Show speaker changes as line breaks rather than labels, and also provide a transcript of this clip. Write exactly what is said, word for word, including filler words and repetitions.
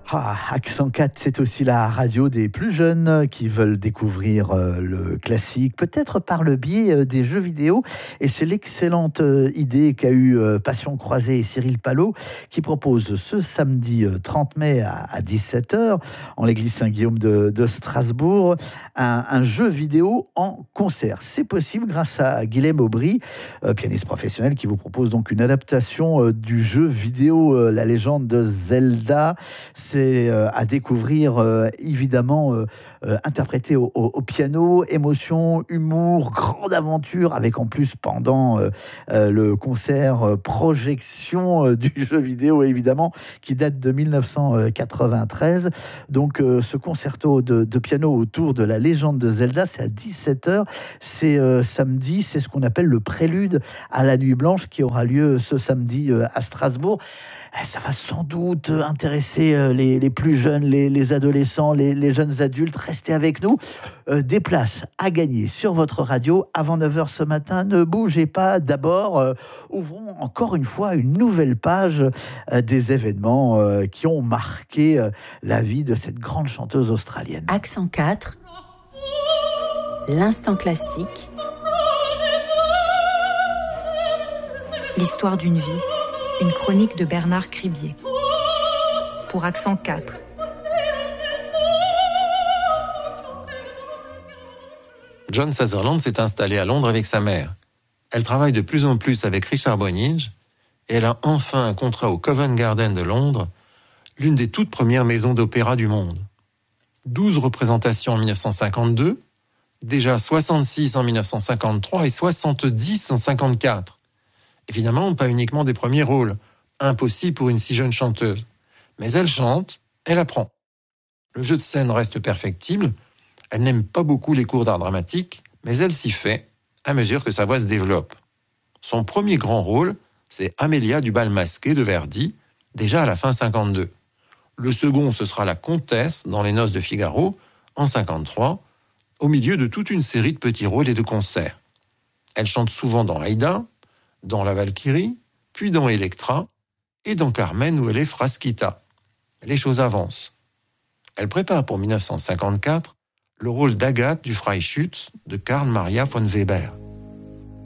Ah, Accent quatre, c'est aussi la radio des plus jeunes qui veulent découvrir euh, le classique, peut-être par le biais euh, des jeux vidéo. Et c'est l'excellente euh, idée qu'a eu euh, Passion Croisée et Cyril Palot, qui propose ce samedi euh, trente mai à, à dix-sept heures, en l'église Saint-Guillaume de, de Strasbourg, un, un jeu vidéo en concert. C'est possible grâce à Guilhem Aubry, euh, pianiste professionnel, qui vous propose donc une adaptation euh, du jeu vidéo euh, La légende de Zelda. C'est C'est à découvrir, euh, évidemment, euh, euh, interprété au, au, au piano, émotion, humour, grande aventure, avec en plus pendant euh, euh, le concert euh, projection euh, du jeu vidéo, évidemment, qui date de dix-neuf cent quatre-vingt-treize. Donc euh, ce concerto de, de piano autour de La légende de Zelda, c'est à dix-sept heures, c'est euh, samedi, c'est ce qu'on appelle le prélude à la Nuit Blanche qui aura lieu ce samedi euh, à Strasbourg. Ça va sans doute intéresser euh, les, les plus jeunes, les, les adolescents, les, les jeunes adultes. Restez avec nous. Euh, des places à gagner sur votre radio avant neuf heures ce matin. Ne bougez pas. D'abord, euh, ouvrons encore une fois une nouvelle page euh, des événements euh, qui ont marqué euh, la vie de cette grande chanteuse australienne.
Accent quatre, l'instant classique, l'histoire d'une vie. Une chronique de Bernard Cribier. Pour Accent quatre.
John Sutherland s'est installée à Londres avec sa mère. Elle travaille de plus en plus avec Richard Boynidge et elle a enfin un contrat au Covent Garden de Londres, l'une des toutes premières maisons d'opéra du monde. douze représentations en dix-neuf cent cinquante-deux, déjà soixante-six en dix-neuf cent cinquante-trois et soixante-dix en cinquante-quatre. Évidemment, pas uniquement des premiers rôles, impossible pour une si jeune chanteuse. Mais elle chante, elle apprend. Le jeu de scène reste perfectible, elle n'aime pas beaucoup les cours d'art dramatique, mais elle s'y fait à mesure que sa voix se développe. Son premier grand rôle, c'est Amélia du bal masqué de Verdi, déjà à la fin cinquante-deux. Le second, ce sera la comtesse dans Les Noces de Figaro, en cinquante-trois, au milieu de toute une série de petits rôles et de concerts. Elle chante souvent dans Aïda, dans La Valkyrie, puis dans Electra, et dans Carmen où elle est Frasquita. Les choses avancent. Elle prépare pour dix-neuf cent cinquante-quatre le rôle d'Agathe du Freischütz de Karl Maria von Weber.